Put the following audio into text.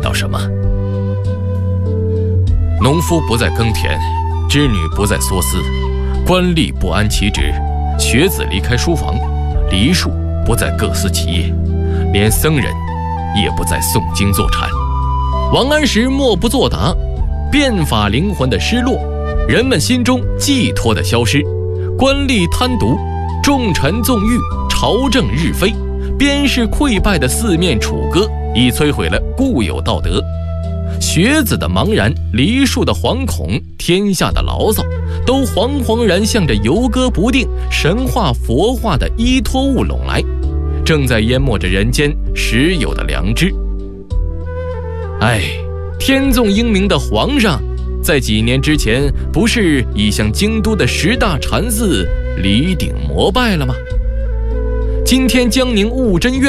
到什么。农夫不再耕田，织女不再梭丝，官吏不安其职，学子离开书房，梨树不再各司其业，连僧人也不再诵经坐禅。王安石默不作答，变法灵魂的失落，人们心中寄托的消失，官吏贪渎，重臣纵欲，朝政日非，边事溃败的四面楚歌已摧毁了固有道德。学子的茫然，梨树的惶恐，天下的牢骚，都惶惶然向着游歌不定、神话佛化的依托物拢来，正在淹没着人间实有的良知。天纵英明的皇上，在几年之前不是已向京都的10大禅寺礼顶膜拜了吗？今天江宁悟真院